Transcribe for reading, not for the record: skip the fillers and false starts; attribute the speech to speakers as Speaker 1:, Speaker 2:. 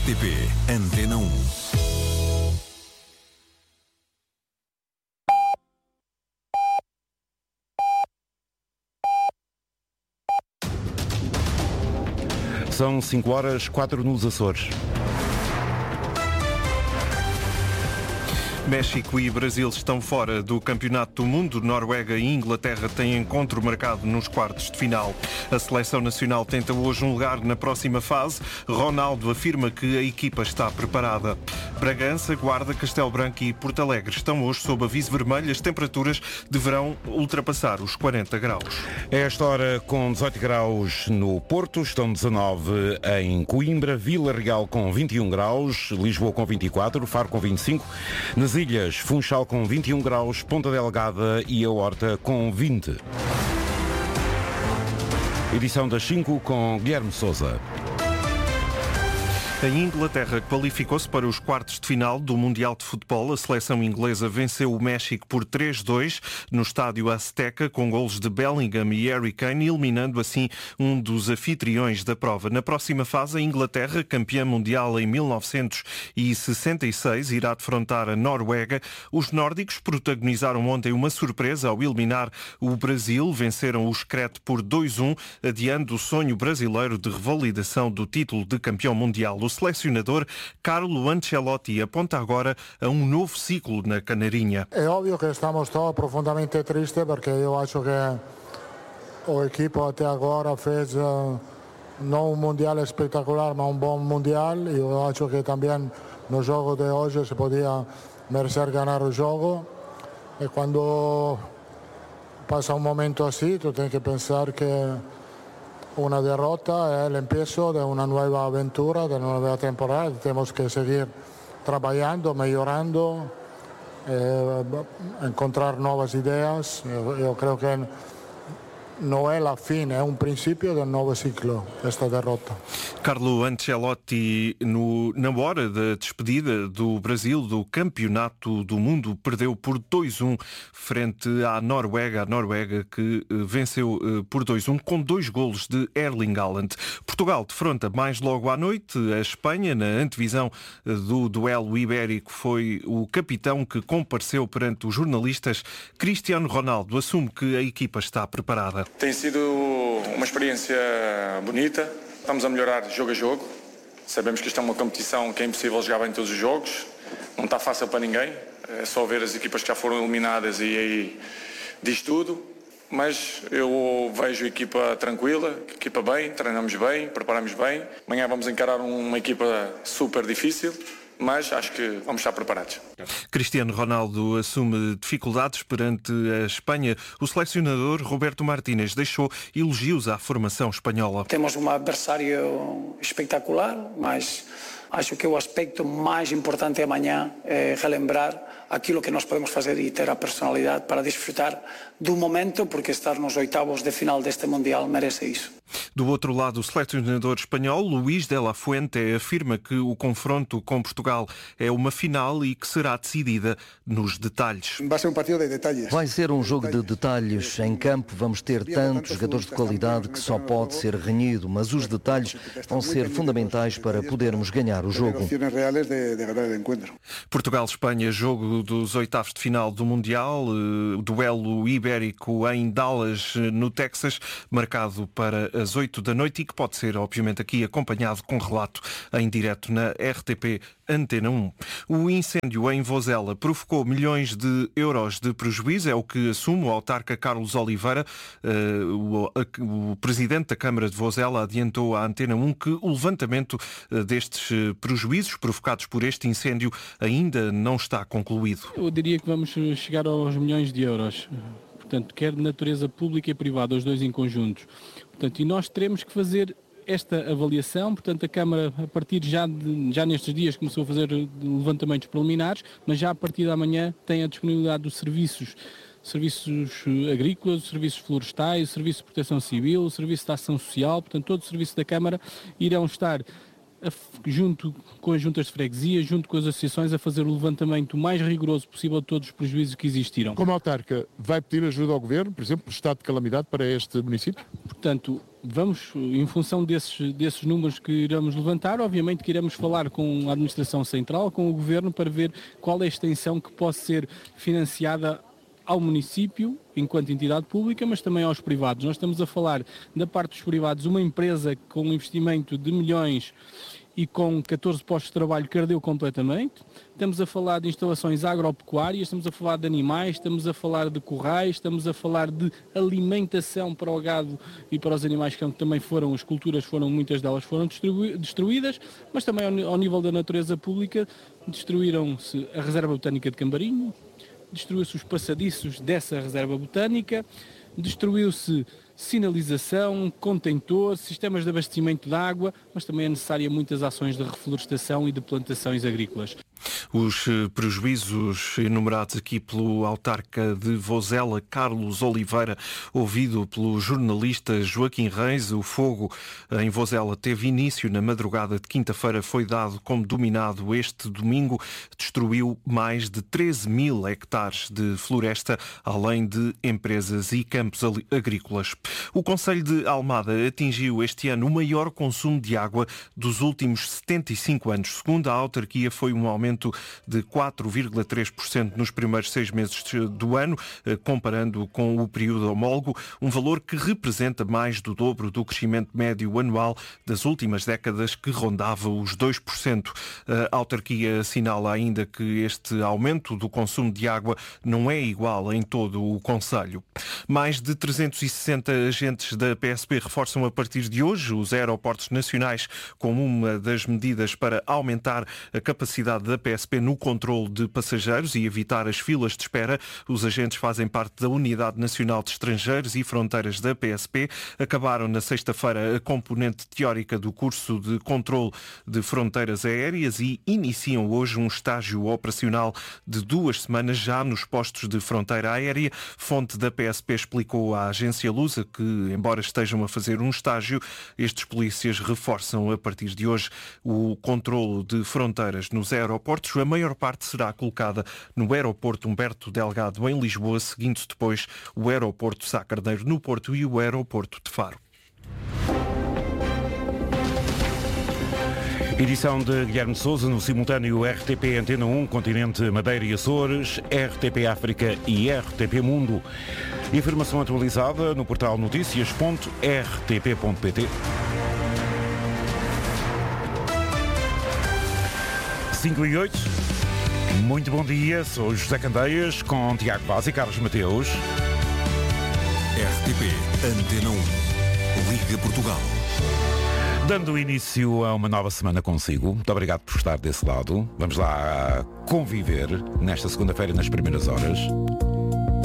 Speaker 1: RTP Antena 1.
Speaker 2: São 5h04 nos Açores.
Speaker 3: México e Brasil estão fora do Campeonato do Mundo. Noruega e Inglaterra têm encontro marcado nos quartos de final. A seleção nacional tenta hoje um lugar na próxima fase. Ronaldo afirma que a equipa está preparada. Bragança, Guarda, Castelo Branco e Porto Alegre estão hoje sob aviso vermelho. As temperaturas deverão ultrapassar os 40 graus.
Speaker 2: A esta hora, com 18 graus no Porto, estão 19 em Coimbra, Vila Real com 21 graus, Lisboa com 24, Faro com 25, nas Ilhas, Funchal com 21 graus, Ponta Delgada e a Horta com 20. Edição das 5 com Guilherme Sousa.
Speaker 3: A Inglaterra qualificou-se para os quartos de final do Mundial de Futebol. A seleção inglesa venceu o México por 3-2 no estádio Azteca, com golos de Bellingham e Harry Kane, eliminando assim um dos anfitriões da prova. Na próxima fase, a Inglaterra, campeã mundial em 1966, irá defrontar a Noruega. Os nórdicos protagonizaram ontem uma surpresa ao eliminar o Brasil. Venceram o Screte por 2-1, adiando o sonho brasileiro de revalidação do título de campeão mundial. O selecionador Carlo Ancelotti aponta agora a um novo ciclo na Canarinha.
Speaker 4: É óbvio que estamos todos profundamente tristes porque eu acho que o equipo até agora fez não um mundial espetacular, mas um bom mundial. Eu acho que também no jogo de hoje se podia merecer ganhar o jogo. E quando passa um momento assim, tu tem que pensar que una derrota es el empiezo de una nueva aventura, de una nueva temporada. Tenemos que seguir trabajando, mejorando, encontrar nuevas ideas. Yo creo que não é a fim, é um princípio de um novo ciclo, esta derrota.
Speaker 3: Carlo Ancelotti, na hora da despedida do Brasil do Campeonato do Mundo, perdeu por 2-1 frente à Noruega. A Noruega que venceu por 2-1 com 2 golos de Erling Haaland. Portugal defronta mais logo à noite a Espanha. Na antevisão do duelo ibérico foi o capitão que compareceu perante os jornalistas. Cristiano Ronaldo assume que a equipa está preparada.
Speaker 5: Tem sido uma experiência bonita, estamos a melhorar jogo a jogo, sabemos que isto é uma competição que é impossível jogar bem todos os jogos, não está fácil para ninguém, é só ver as equipas que já foram eliminadas e aí diz tudo, mas eu vejo a equipa tranquila, a equipa bem, treinamos bem, preparamos bem, amanhã vamos encarar uma equipa super difícil, mas acho que vamos estar preparados.
Speaker 3: Cristiano Ronaldo assume dificuldades perante a Espanha. O selecionador Roberto Martínez deixou elogios à formação espanhola.
Speaker 6: Temos um adversário espetacular, mas acho que o aspecto mais importante amanhã é relembrar aquilo que nós podemos fazer e ter a personalidade para desfrutar do momento, porque estar nos oitavos de final deste Mundial merece isso.
Speaker 3: Do outro lado, o selecionador espanhol Luís de la Fuente afirma que o confronto com Portugal é uma final e que será decidida nos detalhes.
Speaker 7: Vai ser um jogo de detalhes. Em campo vamos ter tantos jogadores de qualidade que só pode ser renhido, mas os detalhes vão ser fundamentais para podermos ganhar o jogo.
Speaker 3: Portugal-Espanha, jogo dos oitavos de final do Mundial, duelo ibérico em Dallas, no Texas, marcado para as 8 da noite e que pode ser, obviamente, aqui acompanhado com relato em direto na RTP Antena 1. O incêndio em Vozela provocou milhões de euros de prejuízo, é o que assume o autarca Carlos Oliveira. O presidente da Câmara de Vozela adiantou à Antena 1 que o levantamento destes prejuízos provocados por este incêndio ainda não está concluído.
Speaker 8: Eu diria que vamos chegar aos milhões de euros. Portanto, quer de natureza pública e privada, os dois em conjunto. Portanto, e nós teremos que fazer esta avaliação. Portanto, a Câmara, a partir já nestes dias, começou a fazer levantamentos preliminares, mas já a partir da manhã tem a disponibilidade dos serviços agrícolas, os serviços florestais, o serviço de proteção civil, o serviço de ação social. Portanto, todo o serviço da Câmara irão estar junto com as juntas de freguesia, junto com as associações, a fazer o levantamento mais rigoroso possível de todos os prejuízos que existiram.
Speaker 1: Como autarca, vai pedir ajuda ao Governo, por exemplo, por estado de calamidade para este município?
Speaker 8: Portanto, vamos, em função desses números que iremos levantar, obviamente que iremos falar com a Administração Central, com o Governo, para ver qual é a extensão que pode ser financiada ao município, enquanto entidade pública, mas também aos privados. Nós estamos a falar, da parte dos privados, uma empresa com um investimento de milhões e com 14 postos de trabalho que ardeu completamente. Estamos a falar de instalações agropecuárias, estamos a falar de animais, estamos a falar de currais, estamos a falar de alimentação para o gado e para os animais, que também foram, as culturas foram, muitas delas foram destruídas, mas também ao nível da natureza pública, destruíram-se a Reserva Botânica de Cambarinho, destruiu-se os passadiços dessa reserva botânica, destruiu-se sinalização, contentor, sistemas de abastecimento de água, mas também é necessária muitas ações de reflorestação e de plantações agrícolas.
Speaker 3: Os prejuízos enumerados aqui pelo autarca de Vozela, Carlos Oliveira, ouvido pelo jornalista Joaquim Reis. O fogo em Vozela teve início na madrugada de quinta-feira, foi dado como dominado este domingo, destruiu mais de 13 mil hectares de floresta, além de empresas e campos agrícolas. O concelho de Almada atingiu este ano o maior consumo de água dos últimos 75 anos. Segundo a autarquia, foi um aumento de 4,3% nos primeiros 6 meses do ano, comparando com o período homólogo, um valor que representa mais do dobro do crescimento médio anual das últimas décadas, que rondava os 2%. A autarquia assinala ainda que este aumento do consumo de água não é igual em todo o concelho. Mais de 360 agentes da PSP reforçam a partir de hoje os aeroportos nacionais como uma das medidas para aumentar a capacidade da PSP no controle de passageiros e evitar as filas de espera. Os agentes fazem parte da Unidade Nacional de Estrangeiros e Fronteiras da PSP. Acabaram na sexta-feira a componente teórica do curso de controle de fronteiras aéreas e iniciam hoje um estágio operacional de 2 semanas já nos postos de fronteira aérea. Fonte da PSP explicou à agência Lusa que, embora estejam a fazer um estágio, estes polícias reforçam a partir de hoje o controle de fronteiras nos aeroportos. A maior parte será colocada no aeroporto Humberto Delgado em Lisboa, seguindo depois o aeroporto Sá Carneiro no Porto e o aeroporto de Faro.
Speaker 2: Edição de Guilherme Sousa, no simultâneo RTP Antena 1, Continente, Madeira e Açores, RTP África e RTP Mundo. Informação atualizada no portal noticias.rtp.pt. 5:08. Muito bom dia, sou José Candeias, com Tiago Vaz e Carlos Mateus.
Speaker 9: RTP Antena 1, Liga Portugal.
Speaker 2: Dando início a uma nova semana consigo, muito obrigado por estar desse lado. Vamos lá conviver nesta segunda-feira, nas primeiras horas.